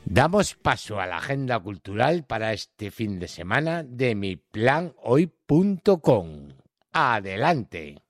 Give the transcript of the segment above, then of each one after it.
Damos paso a la agenda cultural para este fin de semana de miplanoy.com. Adelante.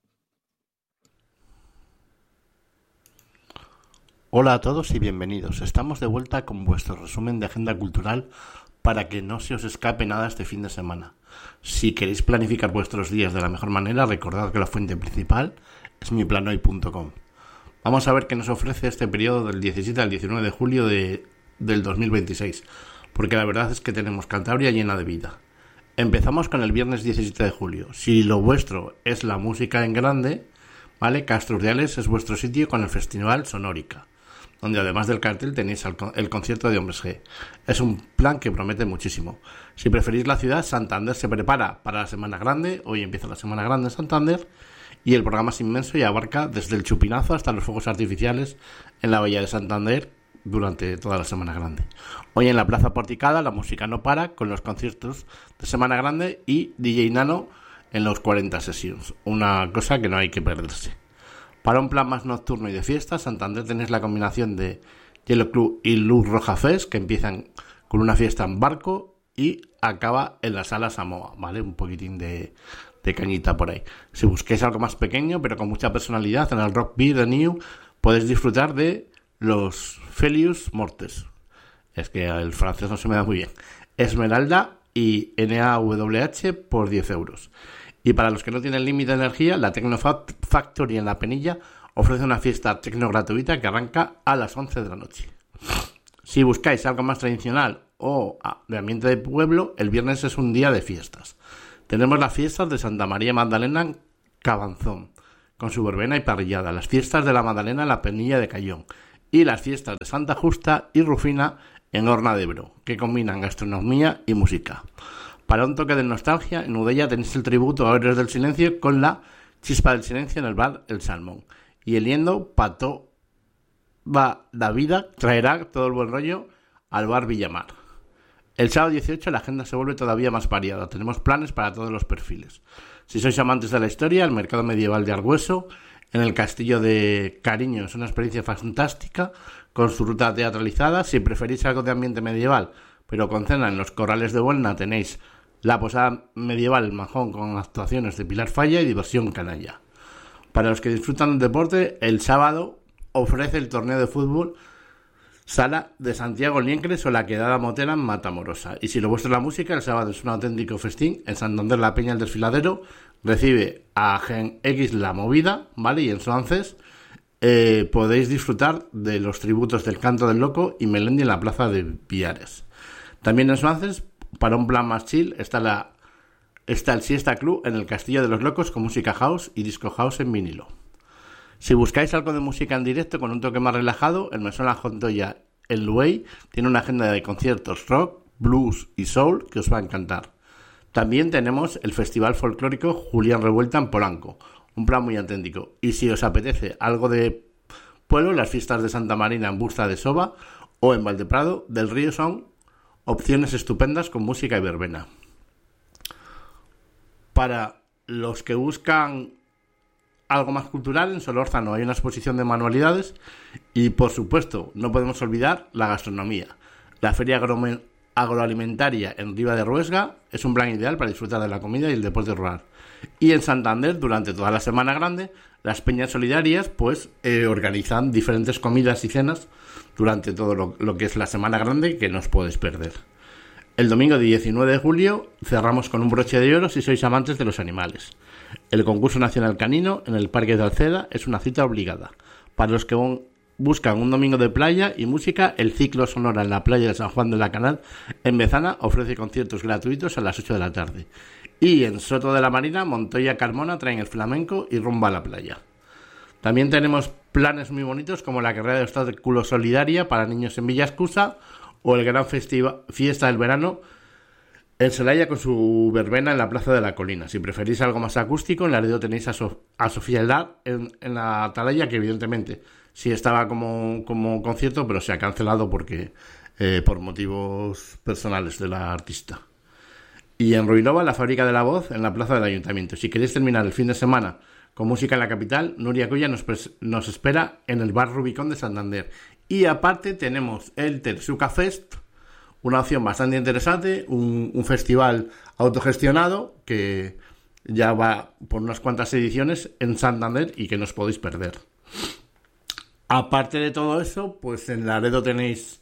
Hola a todos y bienvenidos. Estamos de vuelta con vuestro resumen de agenda cultural para que no se os escape nada este fin de semana. Si queréis planificar vuestros días de la mejor manera, recordad que la fuente principal es miplanoy.com. Vamos a ver qué nos ofrece este periodo del 17 al 19 de julio del 2026, porque la verdad es que tenemos Cantabria llena de vida. Empezamos con el viernes 17 de julio. Si lo vuestro es la música en grande, ¿vale? Castro Urdiales es vuestro sitio con el Festival Sonórica, donde además del cartel tenéis el concierto de Hombres G. Es un plan que promete muchísimo. Si preferís la ciudad, Santander se prepara para la Semana Grande. Hoy empieza la Semana Grande en Santander y el programa es inmenso y abarca desde el chupinazo hasta los fuegos artificiales en la Bahía de Santander durante toda la Semana Grande. Hoy en la Plaza Porticada la música no para con los conciertos de Semana Grande y DJ Nano en los 40 Sessions, una cosa que no hay que perderse. Para un plan más nocturno y de fiesta, Santander tenéis la combinación de Yellow Club y Luz Roja Fest, que empiezan con una fiesta en barco y acaba en la Sala Samoa, ¿vale? Un poquitín de cañita por ahí. Si busquéis algo más pequeño, pero con mucha personalidad, en el Rock Beer de New podéis disfrutar de los Felius Mortes. Es que el francés no se me da muy bien. Esmeralda y NAWH por 10 euros. Y para los que no tienen límite de energía, la Techno Factory en La Penilla ofrece una fiesta tecno gratuita que arranca a las 11 de la noche. Si buscáis algo más tradicional o de ambiente de pueblo, el viernes es un día de fiestas. Tenemos las fiestas de Santa María Magdalena en Cabanzón, con su verbena y parrillada, las fiestas de la Magdalena en La Penilla de Cayón y las fiestas de Santa Justa y Rufina en Horna de Ebro, que combinan gastronomía y música. Para un toque de nostalgia, en Udella tenéis el tributo a Héroes del Silencio con la Chispa del Silencio en el bar El Salmón. Y el Yendo Pato va la vida traerá todo el buen rollo al bar Villamar. El sábado 18 la agenda se vuelve todavía más variada. Tenemos planes para todos los perfiles. Si sois amantes de la historia, el mercado medieval de Argüeso, en el castillo de Cariño, es una experiencia fantástica con su ruta teatralizada. Si preferís algo de ambiente medieval, pero con cena en los Corrales de Buelna, tenéis la posada medieval El Majón con actuaciones de Pilar Falla y diversión canalla. Para los que disfrutan del deporte, el sábado ofrece el torneo de fútbol Sala de Santiago Liencres o la Quedada Motera en Matamorosa. Y si lo vuestro es la música, el sábado es un auténtico festín. En Santander La Peña el Desfiladero recibe a Gen X La Movida, ¿vale? Y en Suances podéis disfrutar de los tributos del Canto del Loco y Melendi en la Plaza de Piares. También en Suances, para un plan más chill, está el Siesta Club en el Castillo de los Locos con música house y disco house en vinilo. Si buscáis algo de música en directo con un toque más relajado, el Mesón La Jontoya en Luey tiene una agenda de conciertos rock, blues y soul que os va a encantar. También tenemos el Festival Folclórico Julián Revuelta en Polanco, un plan muy auténtico. Y si os apetece algo de pueblo, las fiestas de Santa Marina en Burza de Soba o en Valdeprado del Río son opciones estupendas con música y verbena. Para los que buscan algo más cultural, en Solórzano hay una exposición de manualidades y, por supuesto, no podemos olvidar la gastronomía. La feria agroalimentaria en Riva de Ruesga es un plan ideal para disfrutar de la comida y el deporte rural. Y en Santander, durante toda la Semana Grande, las peñas solidarias organizan diferentes comidas y cenas durante todo lo que es la Semana Grande, que no os podéis perder. El domingo 19 de julio cerramos con un broche de oro si sois amantes de los animales. El concurso nacional canino en el Parque de Alceda es una cita obligada. Para los que buscan un domingo de playa y música, el Ciclo Sonora en la playa de San Juan de la Canal en Bezana ofrece conciertos gratuitos a las 8 de la tarde. Y en Soto de la Marina, Montoya Carmona traen el flamenco y rumba a la playa. También tenemos planes muy bonitos como la carrera de obstáculos solidaria para niños en Villa Escusa o el gran fiesta del verano en Celaya con su verbena en la Plaza de la Colina. Si preferís algo más acústico, en Laredo tenéis a Sofía Eldar en la Atalaya, que evidentemente sí estaba como concierto, pero se ha cancelado porque por motivos personales de la artista. Y en Ruilova, la Fábrica de la Voz en la Plaza del Ayuntamiento. Si queréis terminar el fin de semana con música en la capital, Nuria Coya nos espera en el Bar Rubicón de Santander. Y aparte tenemos el Tersuca Fest, una opción bastante interesante, un festival autogestionado que ya va por unas cuantas ediciones en Santander y que no os podéis perder. Aparte de todo eso, pues en Laredo tenéis